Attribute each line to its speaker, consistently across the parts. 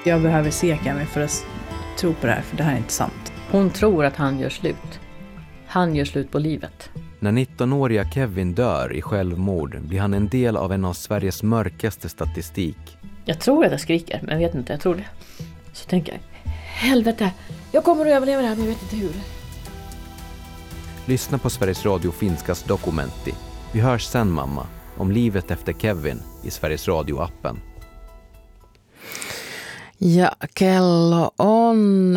Speaker 1: Jag behöver se Kevin för att tro på det här, för det här är inte sant.
Speaker 2: Hon tror att han gör slut. Han gör slut på livet.
Speaker 3: När 19-åriga Kevin dör i självmord blir han en del av en av Sveriges mörkaste statistik.
Speaker 2: Jag tror att jag skriker, men jag vet inte, jag tror det. Så tänker jag, helvete, jag kommer att överleva det här, men jag vet inte hur.
Speaker 3: Lyssna på Sveriges Radio Finskas Dokumentti. Vi hörs sen, mamma, om livet efter Kevin i Sveriges Radio-appen.
Speaker 4: Ja kello on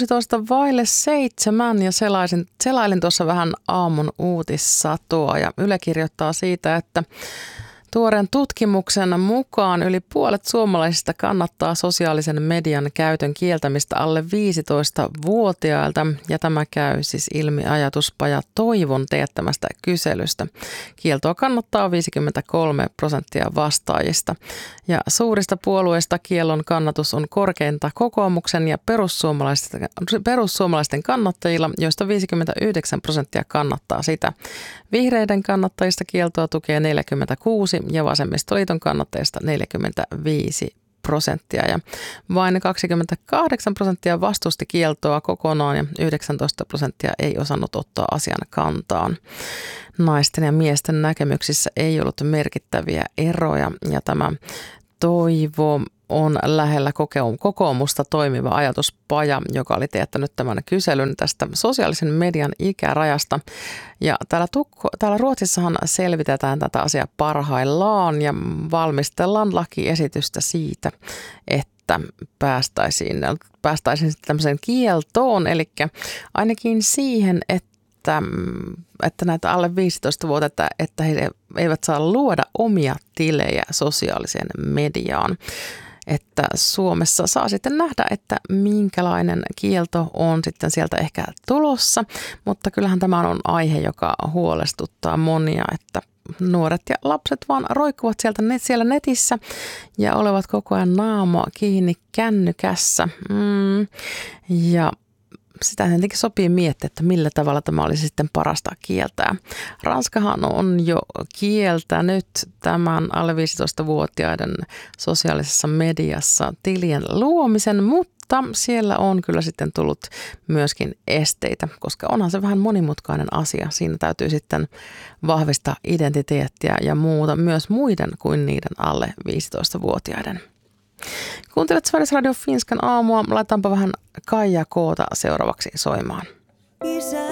Speaker 4: 7:16 ja selailin tuossa vähän aamun uutissatoa ja Yle kirjoittaa siitä, että tuoreen tutkimuksen mukaan yli puolet suomalaisista kannattaa sosiaalisen median käytön kieltämistä alle 15-vuotiailta ja tämä käy siis ilmi ajatuspaja Toivon teettämästä kyselystä. Kieltoa kannattaa 53% vastaajista ja suurista puolueista kiellon kannatus on korkeinta kokoomuksen ja perussuomalaisten kannattajilla, joista 59% kannattaa sitä. Vihreiden kannattajista kieltoa tukee 46 ja vasemmistoliiton kannattajista 45%. Ja vain 28% vastusti kieltoa kokonaan ja 19% ei osannut ottaa asian kantaan. Naisten ja miesten näkemyksissä ei ollut merkittäviä eroja ja tämä Toivo on lähellä kokoomusta toimiva ajatuspaja, joka oli teettänyt tämän kyselyn tästä sosiaalisen median ikärajasta. Ja täällä Ruotsissahan selvitetään tätä asiaa parhaillaan ja valmistellaan lakiesitystä siitä, että päästäisiin tämmöiseen kieltoon, eli ainakin siihen, että näitä alle 15-vuotiaita, että he eivät saa luoda omia tilejä sosiaaliseen mediaan. Että Suomessa saa sitten nähdä, että minkälainen kielto on sitten sieltä ehkä tulossa, mutta kyllähän tämä on aihe, joka huolestuttaa monia, että nuoret ja lapset vaan roikkuvat siellä netissä ja olevat koko ajan naama kiinni kännykässä. Ja sitä tietenkin sopii miettiä, että millä tavalla tämä olisi sitten parasta kieltää. Ranskahan on jo kieltänyt tämän alle 15-vuotiaiden sosiaalisessa mediassa tilien luomisen, mutta siellä on kyllä sitten tullut myöskin esteitä, koska onhan se vähän monimutkainen asia. Siinä täytyy sitten vahvistaa identiteettiä ja muuta myös muiden kuin niiden alle 15-vuotiaiden. Kuuntelet Sveriges Radio Finskan aamua. Laitaanpa vähän Kaija K:ta seuraavaksi soimaan.